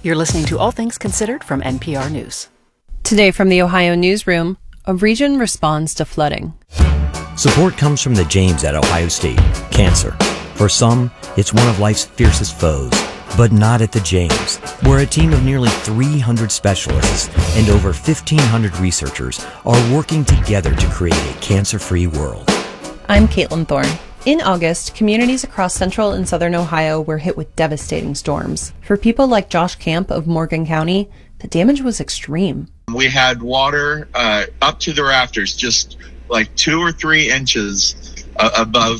You're listening to All Things Considered from NPR News. Today from the Ohio Newsroom, a region responds to flooding. Support comes from the James at Ohio State. Cancer. For some, it's one of life's fiercest foes. But not at the James, where a team of nearly 300 specialists and over 1,500 researchers are working together to create a cancer-free world. I'm Caitlin Thorne. In August, communities across central and southern Ohio were hit with devastating storms. For people like Josh Camp of Morgan County, the damage was extreme. We had water up to the rafters, just like 2 or 3 inches above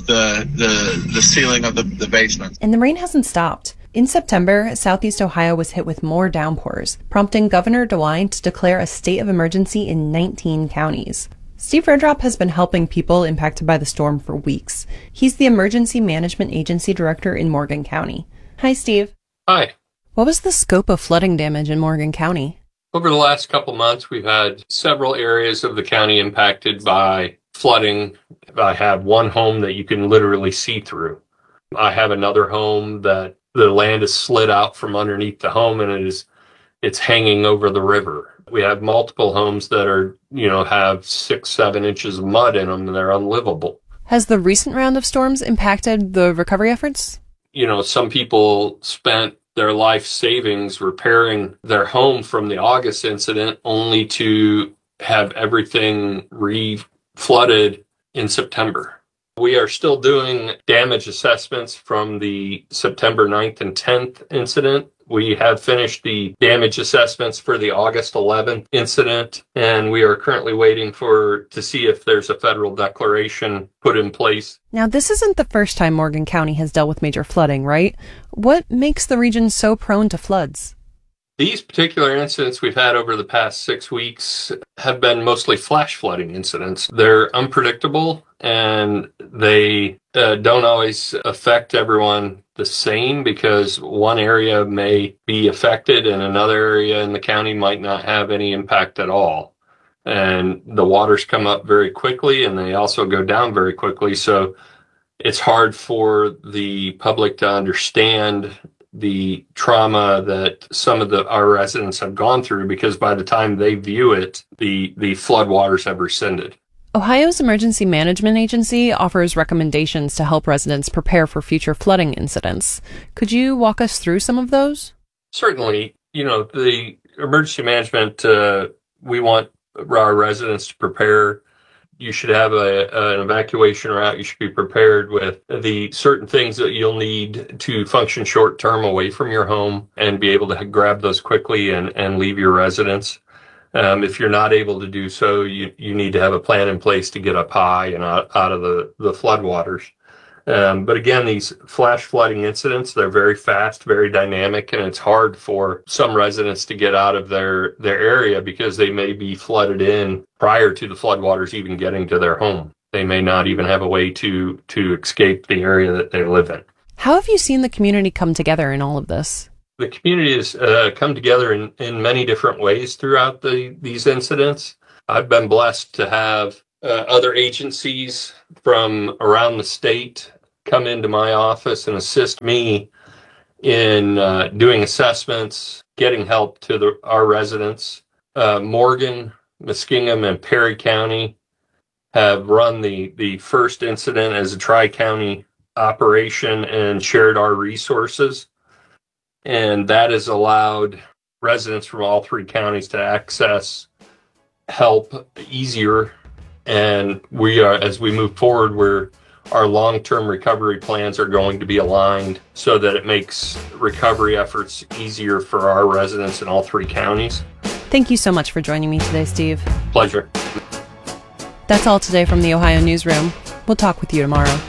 the ceiling of the basement. And the rain hasn't stopped. In September, Southeast Ohio was hit with more downpours, prompting Governor DeWine to declare a state of emergency in 19 counties. Steve Redrop has been helping people impacted by the storm for weeks. He's the Emergency Management Agency Director in Morgan County. Hi, Steve. Hi. What was the scope of flooding damage in Morgan County? Over the last couple months, we've had several areas of the county impacted by flooding. I have one home that you can literally see through. I have another home that the land is slid out from underneath the home and it's hanging over the river. We have multiple homes that are, have 6-7 inches of mud in them and they're unlivable. Has the recent round of storms impacted the recovery efforts? Some people spent their life savings repairing their home from the August incident only to have everything re-flooded in September. We are still doing damage assessments from the September 9th and 10th incident. We have finished the damage assessments for the August 11th incident, and we are currently waiting to see if there's a federal declaration put in place. Now, this isn't the first time Morgan County has dealt with major flooding, right? What makes the region so prone to floods? These particular incidents we've had over the past 6 weeks have been mostly flash flooding incidents. They're unpredictable and they don't always affect everyone the same because one area may be affected and another area in the county might not have any impact at all. And the waters come up very quickly and they also go down very quickly. So it's hard for the public to understand the trauma that some of our residents have gone through because by the time they view it, the floodwaters have rescinded. Ohio's Emergency Management Agency offers recommendations to help residents prepare for future flooding incidents. Could you walk us through some of those? Certainly. The emergency management, we want our residents to prepare. You should have an evacuation route. You should be prepared with the certain things that you'll need to function short term away from your home and be able to grab those quickly and leave your residence. If you're not able to do so, you need to have a plan in place to get up high and out of the floodwaters. But again, these flash flooding incidents, they're very fast, very dynamic, and it's hard for some residents to get out of their area because they may be flooded in prior to the floodwaters even getting to their home. They may not even have a way to escape the area that they live in. How have you seen the community come together in all of this? The community has come together in many different ways throughout these incidents. I've been blessed to have other agencies from around the state come into my office and assist me in doing assessments, getting help to our residents. Morgan, Muskingum, and Perry County have run the first incident as a tri-county operation and shared our resources. And that has allowed residents from all 3 counties to access help easier. And we are, as we move forward, our long-term recovery plans are going to be aligned so that it makes recovery efforts easier for our residents in all 3 counties. Thank you so much for joining me today, Steve. Pleasure. That's all today from the Ohio Newsroom. We'll talk with you tomorrow.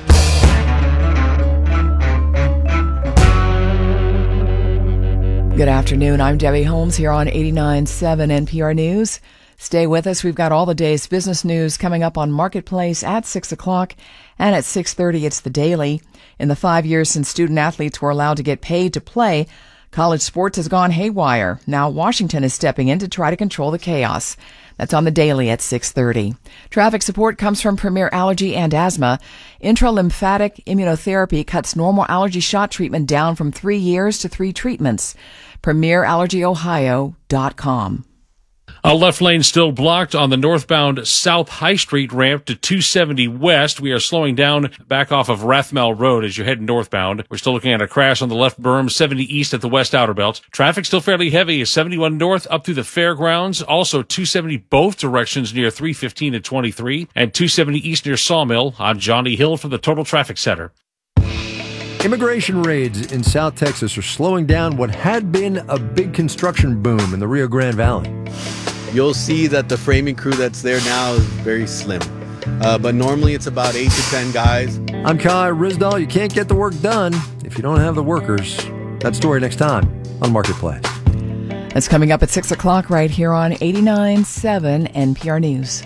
Good afternoon. I'm Debbie Holmes here on 89.7 NPR News. Stay with us. We've got all the day's business news coming up on Marketplace at 6 o'clock, and at 6:30 it's The Daily. In the 5 years since student athletes were allowed to get paid to play, College sports has gone haywire. Now Washington is stepping in to try to control the chaos. That's on the daily at 6:30. Traffic support comes from Premier Allergy and Asthma. Intralymphatic immunotherapy cuts normal allergy shot treatment down from 3 years to 3 treatments. PremierAllergyOhio.com. A left lane still blocked on the northbound South High Street ramp to 270 West. We are slowing down back off of Rathmel Road as you're heading northbound. We're still looking at a crash on the left berm, 70 East at the West Outer Belt. Traffic still fairly heavy is 71 North up through the Fairgrounds. Also 270 both directions near 315 and 23. And 270 East near Sawmill. I'm Johnny Hill from the Total Traffic Center. Immigration raids in South Texas are slowing down what had been a big construction boom in the Rio Grande Valley. You'll see that the framing crew that's there now is very slim. But normally it's about 8 to 10 guys. I'm Kai Rizdal. You can't get the work done if you don't have the workers. That story next time on Marketplace. That's coming up at 6 o'clock right here on 89.7 NPR News.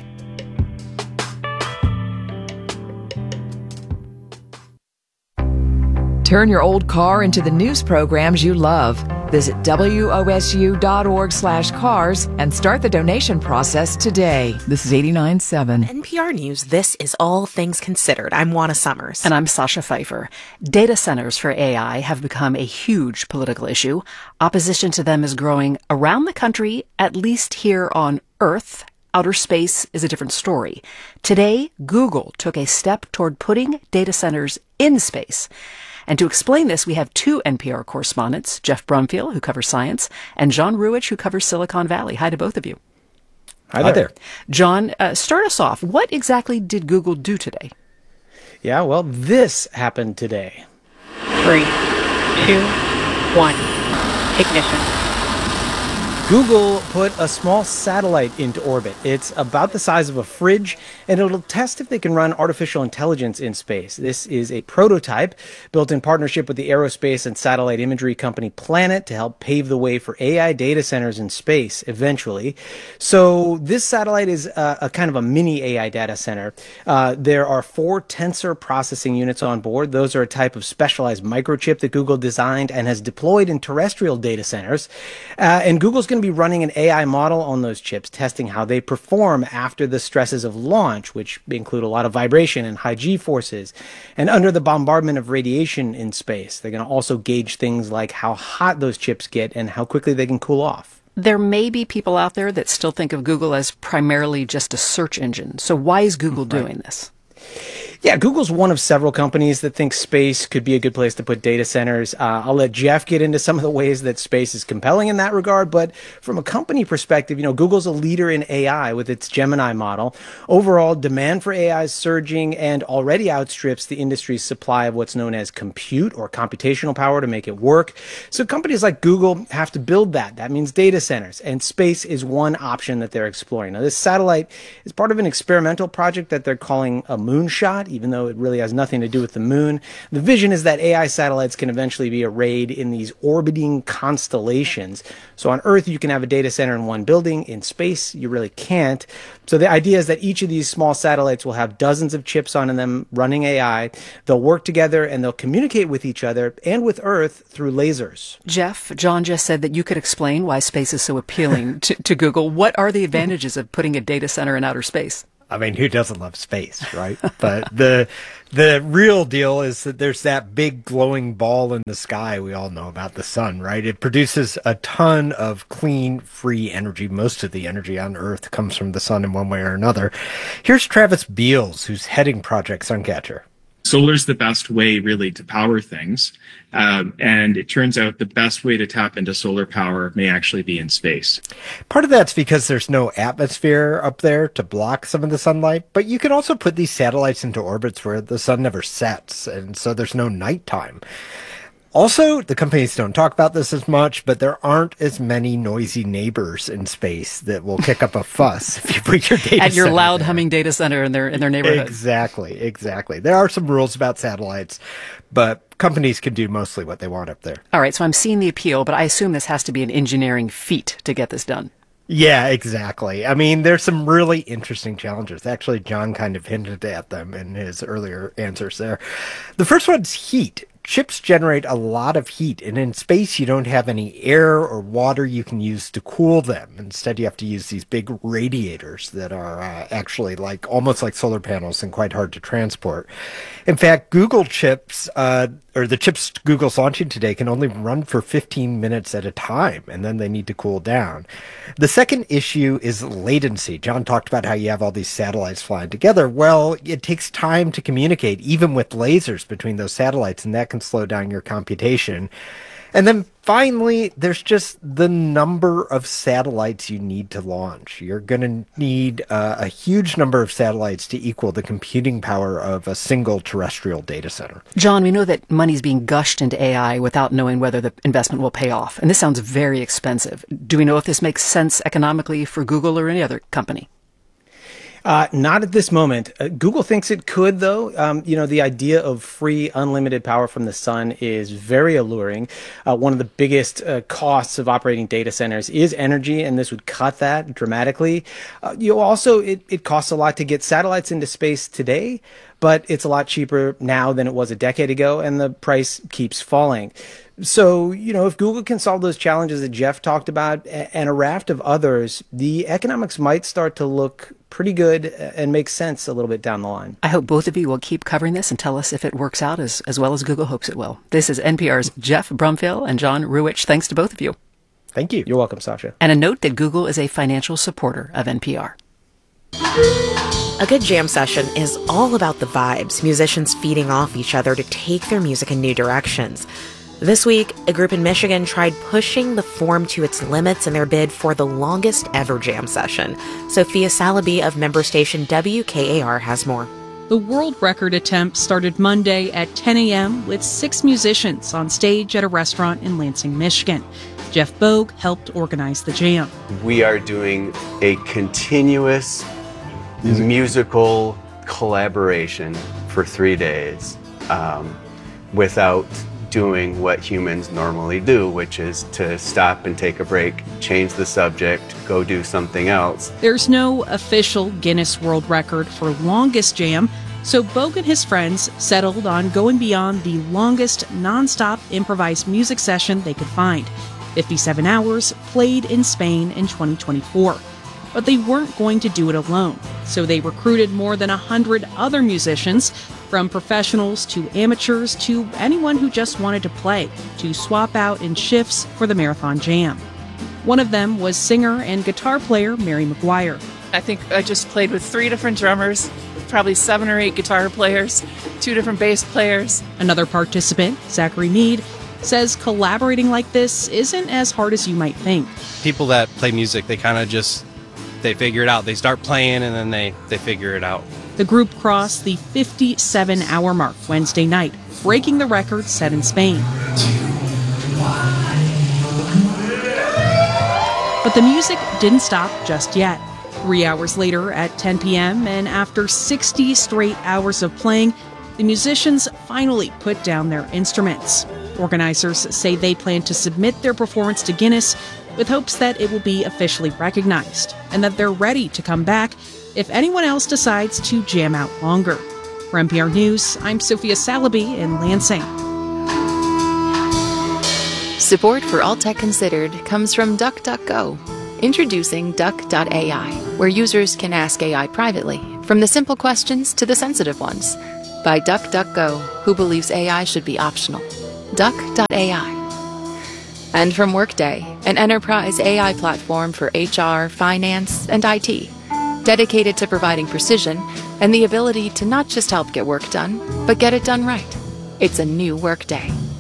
Turn your old car into the news programs you love. Visit wosu.org/cars and start the donation process today. This is 89.7 NPR News. This is All Things Considered. I'm Juana Summers. And I'm Sasha Pfeiffer. Data centers for AI have become a huge political issue. Opposition to them is growing around the country, at least here on Earth. Outer space is a different story. Today, Google took a step toward putting data centers in space. And to explain this, we have 2 NPR correspondents, Jeff Brumfield, who covers science, and John Ruwitch, who covers Silicon Valley. Hi to both of you. Hi there. John, start us off. What exactly did Google do today? Yeah, well, this happened today. 3, 2, 1, ignition. Google put a small satellite into orbit. It's about the size of a fridge, and it'll test if they can run artificial intelligence in space. This is a prototype built in partnership with the aerospace and satellite imagery company Planet to help pave the way for AI data centers in space eventually. So this satellite is a kind of a mini AI data center. There are 4 tensor processing units on board. Those are a type of specialized microchip that Google designed and has deployed in terrestrial data centers. And Google's going to be running an AI model on those chips, testing how they perform after the stresses of launch, which include a lot of vibration and high G forces, and under the bombardment of radiation in space. They're going to also gauge things like how hot those chips get and how quickly they can cool off. There may be people out there that still think of Google as primarily just a search engine. So why is Google doing this? Yeah, Google's one of several companies that think space could be a good place to put data centers. I'll let Jeff get into some of the ways that space is compelling in that regard. But from a company perspective, Google's a leader in AI with its Gemini model. Overall, demand for AI is surging and already outstrips the industry's supply of what's known as compute or computational power to make it work. So companies like Google have to build that. That means data centers, and space is one option that they're exploring. Now, this satellite is part of an experimental project that they're calling a moonshot, even though it really has nothing to do with the moon. The vision is that AI satellites can eventually be arrayed in these orbiting constellations. So on Earth, you can have a data center in one building. In space, you really can't. So the idea is that each of these small satellites will have dozens of chips on them running AI. They'll work together and they'll communicate with each other and with Earth through lasers. Jeff, John just said that you could explain why space is so appealing to Google. What are the advantages of putting a data center in outer space? I mean, who doesn't love space, right? But the real deal is that there's that big glowing ball in the sky we all know about, the sun, right? It produces a ton of clean, free energy. Most of the energy on Earth comes from the sun in one way or another. Here's Travis Beals, who's heading Project Suncatcher. Solar's the best way really to power things. And it turns out the best way to tap into solar power may actually be in space. Part of that's because there's no atmosphere up there to block some of the sunlight, but you can also put these satellites into orbits where the sun never sets, and so there's no nighttime. Also, the companies don't talk about this as much, but there aren't as many noisy neighbors in space that will kick up a fuss if you put your data center at your loud humming data center in their neighborhood. Exactly. There are some rules about satellites, but companies can do mostly what they want up there. All right, so I'm seeing the appeal, but I assume this has to be an engineering feat to get this done. Yeah, exactly. I mean, there's some really interesting challenges. Actually, John kind of hinted at them in his earlier answers there. The first one's heat. chips generate a lot of heat, and in space you don't have any air or water you can use to cool them. Instead, you have to use these big radiators that are actually almost like solar panels and quite hard to transport. In fact, Google chips, or the chips Google's launching today, can only run for 15 minutes at a time, and then they need to cool down. The second issue is latency. John talked about how you have all these satellites flying together. Well, it takes time to communicate, even with lasers between those satellites, and that can slow down your computation. And then finally, there's just the number of satellites you need to launch. You're going to need a huge number of satellites to equal the computing power of a single terrestrial data center. John, we know that money's being gushed into AI without knowing whether the investment will pay off. And this sounds very expensive. Do we know if this makes sense economically for Google or any other company? Not at this moment. Google thinks it could, though. The idea of free, unlimited power from the sun is very alluring. One of the biggest costs of operating data centers is energy, and this would cut that dramatically. It costs a lot to get satellites into space today, but it's a lot cheaper now than it was a decade ago, and the price keeps falling. So, if Google can solve those challenges that Jeff talked about and a raft of others, the economics might start to look pretty good and make sense a little bit down the line. I hope both of you will keep covering this and tell us if it works out as well as Google hopes it will. This is NPR's Jeff Brumfiel and John Ruwitch. Thanks to both of you. Thank you. You're welcome, Sasha. And a note that Google is a financial supporter of NPR. A good jam session is all about the vibes, musicians feeding off each other to take their music in new directions. This week, a group in Michigan tried pushing the form to its limits in their bid for the longest ever jam session. Sophia Salaby of member station WKAR has more. The world record attempt started Monday at 10 a.m. with 6 musicians on stage at a restaurant in Lansing, Michigan. Jeff Bogue helped organize the jam. We are doing a continuous musical collaboration for 3 days without doing what humans normally do, which is to stop and take a break, change the subject, go do something else. There's no official Guinness World Record for longest jam, so Bogue and his friends settled on going beyond the longest nonstop improvised music session they could find. 57 hours played in Spain in 2024. But they weren't going to do it alone, so they recruited more than 100 other musicians, from professionals to amateurs to anyone who just wanted to play, to swap out in shifts for the marathon jam. One of them was singer and guitar player Mary McGuire. I think I just played with 3 different drummers, probably 7 or 8 guitar players, 2 different bass players. Another participant, Zachary Mead, says collaborating like this isn't as hard as you might think. People that play music, they kind of just they figure it out. They start playing and then they figure it out. The group crossed the 57-hour mark Wednesday night, breaking the record set in Spain. But the music didn't stop just yet. 3 hours later at 10 p.m. and after 60 straight hours of playing, the musicians finally put down their instruments. Organizers say they plan to submit their performance to Guinness with hopes that it will be officially recognized and that they're ready to come back if anyone else decides to jam out longer. For NPR News, I'm Sophia Salaby in Lansing. Support for All Tech Considered comes from DuckDuckGo. Introducing Duck.ai, where users can ask AI privately, from the simple questions to the sensitive ones. By DuckDuckGo, who believes AI should be optional. Duck.ai. And from Workday, an enterprise AI platform for HR, finance, and IT, dedicated to providing precision and the ability to not just help get work done, but get it done right. It's a new Workday.